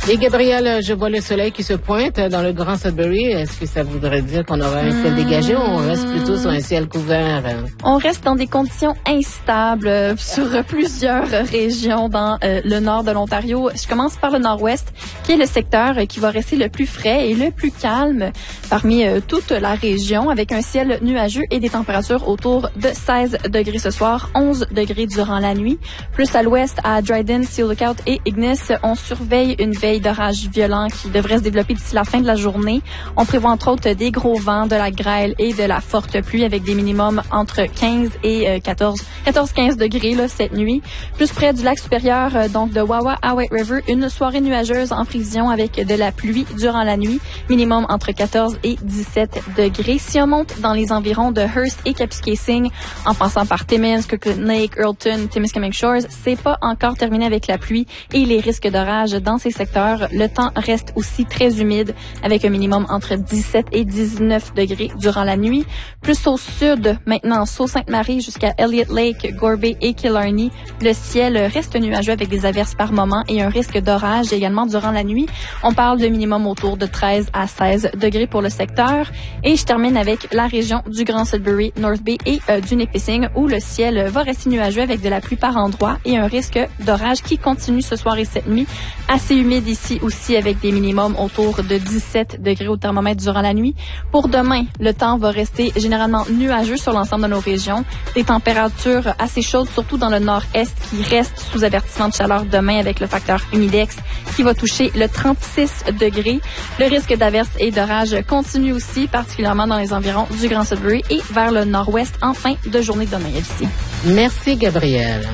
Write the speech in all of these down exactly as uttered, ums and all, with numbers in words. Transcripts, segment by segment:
Et Gabrielle, je vois le soleil qui se pointe dans le Grand Sudbury. Est-ce que ça voudrait dire qu'on aurait un ciel dégagé ou on reste plutôt sur un ciel couvert? On reste dans des conditions instables euh, sur plusieurs régions dans euh, le nord de l'Ontario. Je commence par le nord-ouest, qui est le secteur euh, qui va rester le plus frais et le plus calme parmi euh, toute la région, avec un ciel nuageux et des températures autour de seize degrés ce soir, onze degrés durant la nuit. Plus à l'ouest, à Dryden, Seal Lookout et Ignis, on surveille une veille d'orage violent qui devrait se développer d'ici la fin de la journée. On prévoit entre autres des gros vents, de la grêle et de la forte pluie avec des minimums entre quinze et quatorze, quatorze à quinze degrés là, cette nuit. Plus près du lac supérieur, euh, donc de Wawa à White River, une soirée nuageuse en prévision avec de la pluie durant la nuit, minimum entre quatorze et dix-sept degrés. Si on monte dans les environs de Hearst et Kapuskasing, en passant par Timmins, Kirkland Lake, Earlton, Timiskaming Shores, c'est pas encore terminé avec la pluie et les risques d'orage dans ces secteurs. Le temps reste aussi très humide avec un minimum entre dix-sept et dix-neuf degrés durant la nuit. Plus au sud, maintenant, Sault-Sainte-Marie jusqu'à Elliott Lake, Gorby et Killarney, le ciel reste nuageux avec des averses par moment et un risque d'orage également durant la nuit. On parle de minimum autour de treize à seize degrés pour le secteur. Et je termine avec la région du Grand Sudbury, North Bay et euh, du Nipissing où le ciel va rester nuageux avec de la pluie par endroits et un risque d'orage qui continue ce soir et cette nuit. Assez humide ici aussi avec des minimums autour de dix-sept degrés au thermomètre durant la nuit. Pour demain, le temps va rester généralement nuageux sur l'ensemble de nos régions. Des températures assez chaudes, surtout dans le nord-est, qui restent sous avertissement de chaleur demain avec le facteur humidex qui va toucher le trente-six degrés. Le risque d'averses et d'orage continue aussi, particulièrement dans les environs du Grand Sudbury et vers le nord-ouest en fin de journée demain ici. Merci, Gabrielle.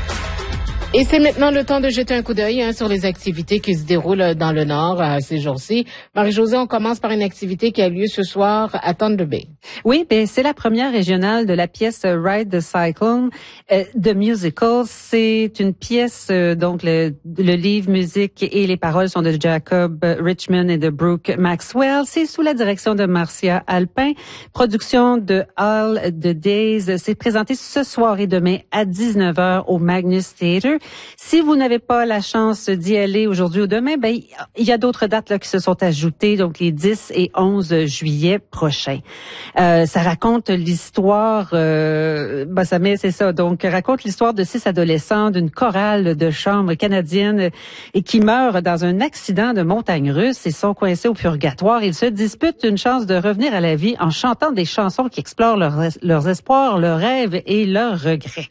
Et c'est maintenant le temps de jeter un coup d'œil hein, sur les activités qui se déroulent dans le Nord euh, ces jours-ci. Marie-Josée, on commence par une activité qui a lieu ce soir à Thunder Bay. Oui, ben c'est la première régionale de la pièce Ride the Cyclone euh, The Musical. C'est une pièce, euh, donc le, le livre, musique et les paroles sont de Jacob Richmond et de Brooke Maxwell. C'est sous la direction de Marcia Alpin. Production de All the Days. C'est présenté ce soir et demain à dix-neuf heures au Magnus Theatre. Si vous n'avez pas la chance d'y aller aujourd'hui ou demain, ben il y a d'autres dates là qui se sont ajoutées, donc les dix et onze juillet prochains. Euh, ça raconte l'histoire, euh, ben ça met c'est ça, donc raconte l'histoire de six adolescents d'une chorale de chambre canadienne et qui meurent dans un accident de montagne russe et sont coincés au purgatoire. Ils se disputent une chance de revenir à la vie en chantant des chansons qui explorent leurs, leurs espoirs, leurs rêves et leurs regrets.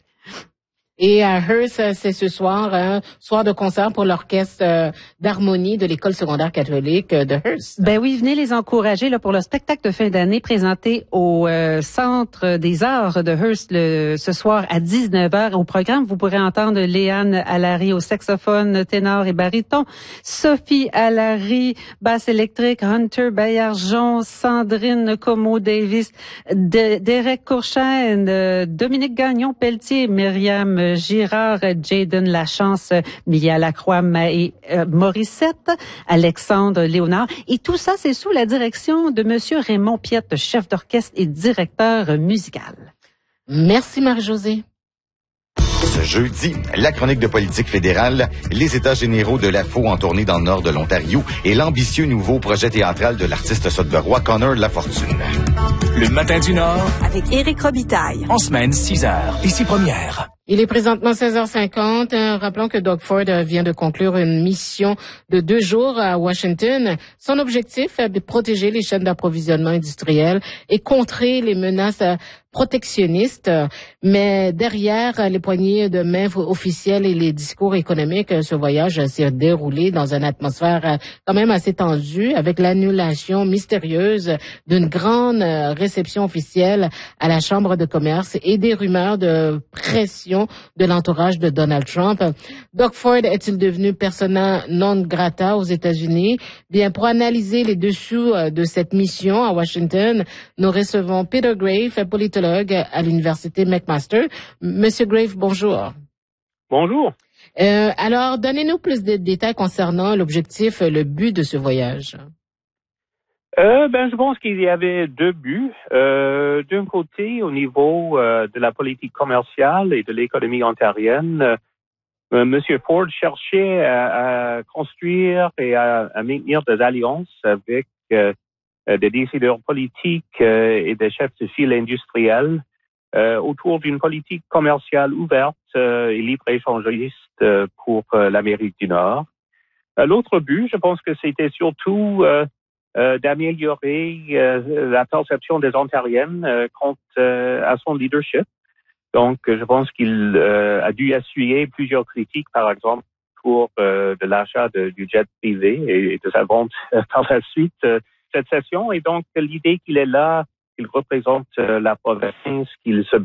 Et à Hearst, c'est ce soir, un soir de concert pour l'orchestre euh, d'harmonie de l'école secondaire catholique de Hearst. Ben oui, venez les encourager là pour le spectacle de fin d'année présenté au euh, Centre des Arts de Hearst le, ce soir à dix-neuf heures. Au programme, vous pourrez entendre Léane Allary au saxophone, ténor et baryton, Sophie Allary, basse électrique, Hunter Baillargeon, Sandrine Como-Davis, de, Derek Courchaine, euh, Dominique Gagnon-Pelletier, Myriam Girard, Jaden Lachance, Mia Lacroix, Maë euh, Morissette, Alexandre Léonard. Et tout ça, c'est sous la direction de Monsieur Raymond Piette, chef d'orchestre et directeur musical. Merci Marie-Josée. Ce jeudi, la chronique de politique fédérale, les États généraux de l'A F O en tournée dans le nord de l'Ontario et l'ambitieux nouveau projet théâtral de l'artiste sudburois Connor Lafortune. Le matin du Nord avec Éric Robitaille. En semaine, six heures. Ici première. Il est présentement seize heures cinquante. Rappelons que Doug Ford vient de conclure une mission de deux jours à Washington. Son objectif est de protéger les chaînes d'approvisionnement industrielles et contrer les menaces protectionnistes. Mais derrière les poignées de main officielles et les discours économiques, ce voyage s'est déroulé dans une atmosphère quand même assez tendue avec l'annulation mystérieuse d'une grande réception officielle à la Chambre de commerce et des rumeurs de pression de l'entourage de Donald Trump. Doug Ford est-il devenu persona non grata aux États-Unis? Bien, pour analyser les dessous de cette mission à Washington, nous recevons Peter Graefe, politologue à l'Université McMaster. Monsieur Graefe, bonjour. Bonjour. Euh, alors, donnez-nous plus de détails concernant l'objectif, le but de ce voyage. Euh, ben, je pense qu'il y avait deux buts. Euh, d'un côté, au niveau euh, de la politique commerciale et de l'économie ontarienne, euh, euh, M. Ford cherchait à, à construire et à, à maintenir des alliances avec euh, des décideurs politiques euh, et des chefs de file industriels euh, autour d'une politique commerciale ouverte euh, et libre-échangiste euh, pour euh, l'Amérique du Nord. Euh, l'autre but, je pense que c'était surtout euh, euh, d'améliorer euh, la perception des Ontariennes euh, quant euh, à son leadership. Donc, je pense qu'il euh, a dû essuyer plusieurs critiques, par exemple, pour euh, de l'achat de, du jet privé et, et de sa vente euh, par la suite euh, cette session. Et donc, l'idée qu'il est là, qu'il représente euh, la province, qu'il se